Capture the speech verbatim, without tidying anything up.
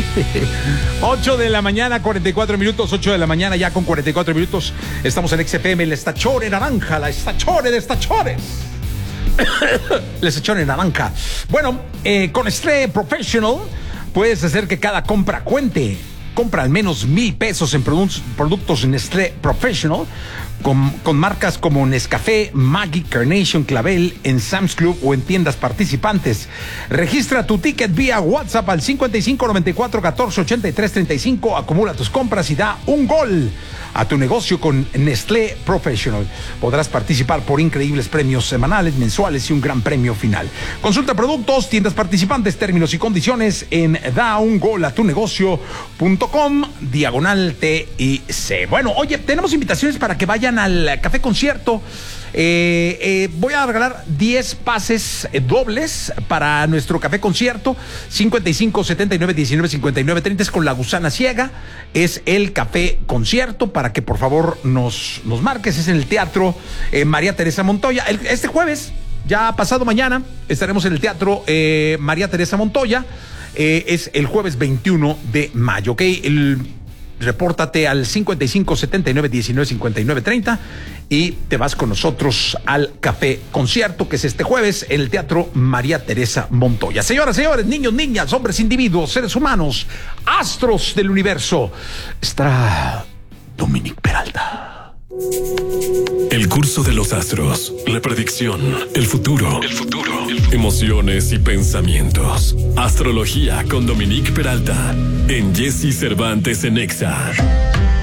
ocho de la mañana, cuarenta y cuatro minutos, ocho de la mañana ya con cuarenta y cuatro minutos. Estamos en X F M, el estachore naranja, la estachore de estachores. El estachore naranja. Bueno, eh, con Nestlé Professional puedes hacer que cada compra cuente. Compra al menos mil pesos en produc- productos Nestlé Professional con, con marcas como Nescafé, Maggi, Carnation, Clavel en Sam's Club o en tiendas participantes. Registra tu ticket vía WhatsApp al cincuenta y cinco noventa y cuatro catorce ochenta y tres treinta y cinco. Acumula tus compras y da un gol a tu negocio con Nestlé Professional. Podrás participar por increíbles premios semanales, mensuales y un gran premio final. Consulta productos, tiendas participantes, términos y condiciones en da un gol a tu negocio punto com diagonal T I C. Bueno, oye, tenemos invitaciones para que vayan al Café Concierto. Eh, eh, voy a regalar diez pases eh, dobles para nuestro Café Concierto. Cincuenta y cinco setenta y nueve diecinueve cincuenta y nueve treinta es con La Gusana Ciega. Es el Café Concierto para que por favor nos, nos marques. Es en el Teatro eh, María Teresa Montoya. El, este jueves, ya pasado mañana, estaremos en el Teatro eh, María Teresa Montoya. Eh, es el jueves veintiuno de mayo, ¿ok? El, repórtate al cincuenta y cinco setenta y nueve diecinueve cincuenta y nueve treinta y te vas con nosotros al Café Concierto, que es este jueves en el Teatro María Teresa Montoya. Señoras, señores, niños, niñas, hombres, individuos, seres humanos, astros del universo, estará Dominique Peralta. El curso de los astros, la predicción, el futuro, el futuro, el futuro, emociones y pensamientos. Astrología con Dominique Peralta en Jesse Cervantes en Exa.